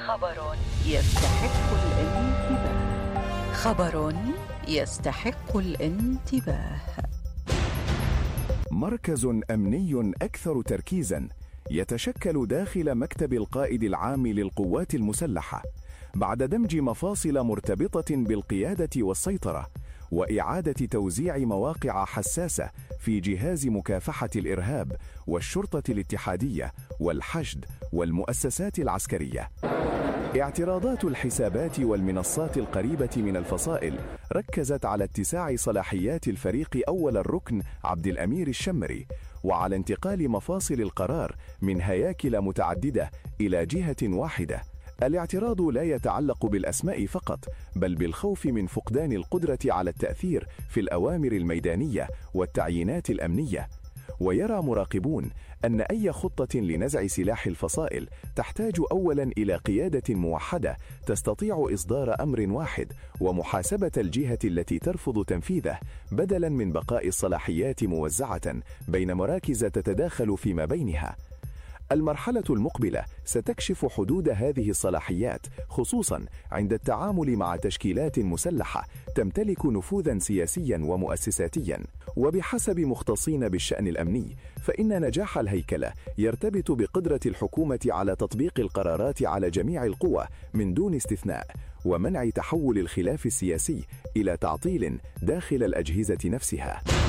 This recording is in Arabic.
خبر يستحق الانتباه. خبر يستحق الانتباه. مركز أمني أكثر تركيزاً يتشكل داخل مكتب القائد العام للقوات المسلحة بعد دمج مفاصل مرتبطة بالقيادة والسيطرة وإعادة توزيع مواقع حساسة في جهاز مكافحة الإرهاب والشرطة الاتحادية والحشد والمؤسسات العسكرية. اعتراضات الحسابات والمنصات القريبة من الفصائل ركزت على اتساع صلاحيات الفريق أول الركن عبد الأمير الشمري وعلى انتقال مفاصل القرار من هياكل متعددة إلى جهة واحدة. الاعتراض لا يتعلق بالأسماء فقط بل بالخوف من فقدان القدرة على التأثير في الأوامر الميدانية والتعيينات الأمنية. ويرى مراقبون أن أي خطة لنزع سلاح الفصائل تحتاج أولا إلى قيادة موحدة تستطيع إصدار أمر واحد ومحاسبة الجهة التي ترفض تنفيذه بدلا من بقاء الصلاحيات موزعة بين مراكز تتداخل فيما بينها. المرحلة المقبلة ستكشف حدود هذه الصلاحيات خصوصا عند التعامل مع تشكيلات مسلحة تمتلك نفوذا سياسيا ومؤسساتيا. وبحسب مختصين بالشأن الأمني فإن نجاح الهيكلة يرتبط بقدرة الحكومة على تطبيق القرارات على جميع القوى من دون استثناء ومنع تحول الخلاف السياسي إلى تعطيل داخل الأجهزة نفسها.